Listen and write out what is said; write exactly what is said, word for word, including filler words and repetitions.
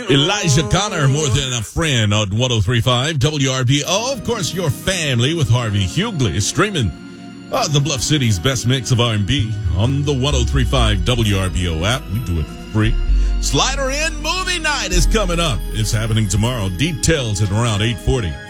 Elijah Connor, More Than a Friend on one oh three point five W R B O. Of course, your family with Harvey Hughley streaming uh, the Bluff City's best mix of R and B on the one oh three point five W R B O app. We do it for free. Slider In movie night is coming up. It's happening tomorrow. Details at around eight forty.